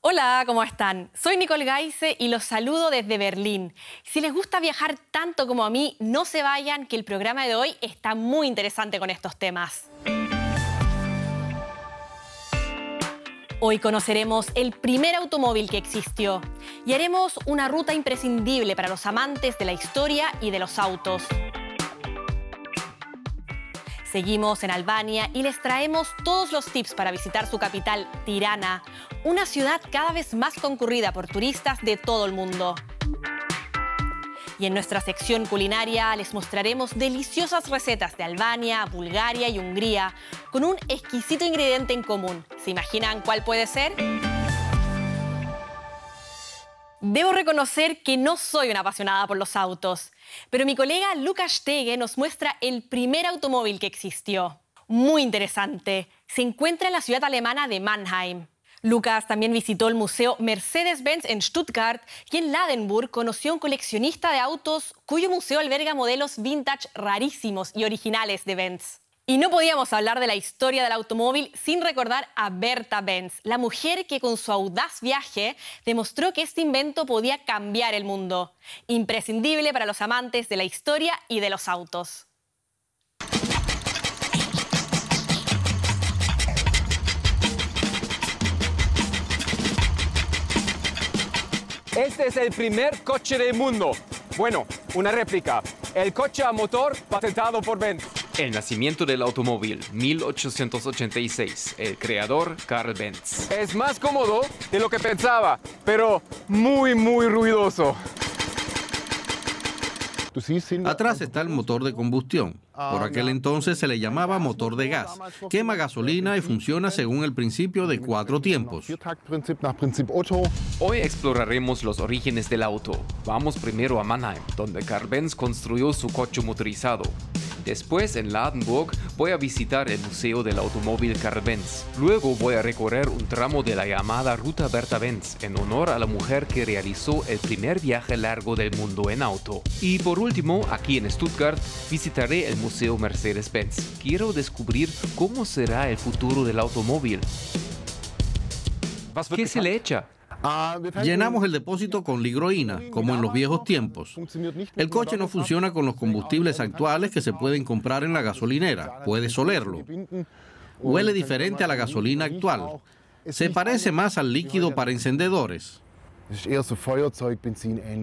Hola, ¿cómo están? Soy Nicole Geise y los saludo desde Berlín. Si les gusta viajar tanto como a mí, no se vayan, que el programa de hoy está muy interesante con estos temas. Hoy conoceremos el primer automóvil que existió y haremos una ruta imprescindible para los amantes de la historia y de los autos. Seguimos en Albania y les traemos todos los tips para visitar su capital, Tirana, una ciudad cada vez más concurrida por turistas de todo el mundo. Y en nuestra sección culinaria les mostraremos deliciosas recetas de Albania, Bulgaria y Hungría, con un exquisito ingrediente en común. ¿Se imaginan cuál puede ser? Debo reconocer que no soy una apasionada por los autos, pero mi colega Lukas Stege nos muestra el primer automóvil que existió. Muy interesante. Se encuentra en la ciudad alemana de Mannheim. Lukas también visitó el museo Mercedes-Benz en Stuttgart y en Ladenburg conoció a un coleccionista de autos cuyo museo alberga modelos vintage rarísimos y originales de Benz. Y no podíamos hablar de la historia del automóvil sin recordar a Berta Benz, la mujer que con su audaz viaje demostró que este invento podía cambiar el mundo. Imprescindible para los amantes de la historia y de los autos. Este es el primer coche del mundo. Bueno, una réplica. El coche a motor patentado por Benz. El nacimiento del automóvil, 1886. El creador, Karl Benz. Es más cómodo de lo que pensaba, pero muy ruidoso. Atrás está el motor de combustión. Por aquel entonces se le llamaba motor de gas. Quema gasolina y funciona según el principio de 4 tiempos. Hoy exploraremos los orígenes del auto. Vamos primero a Mannheim, donde Karl Benz construyó su coche motorizado. Después, en Ladenburg, voy a visitar el Museo del Automóvil Karl Benz. Luego voy a recorrer un tramo de la llamada Ruta Berta Benz, en honor a la mujer que realizó el primer viaje largo del mundo en auto. Y por último, aquí en Stuttgart, visitaré el Museo Mercedes-Benz. Quiero descubrir cómo será el futuro del automóvil. ¿Qué se le echa? Llenamos el depósito con ligroína, como en los viejos tiempos. El coche no funciona con los combustibles actuales que se pueden comprar en la gasolinera. Puedes olerlo. Huele diferente a la gasolina actual. Se parece más al líquido para encendedores.